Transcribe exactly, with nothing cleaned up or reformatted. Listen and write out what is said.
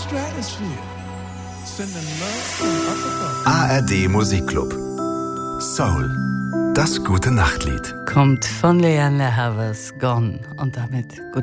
A R D Musikclub. Soul. Das gute Nachtlied. Kommt von Leanne Havers, Gone. Und damit gute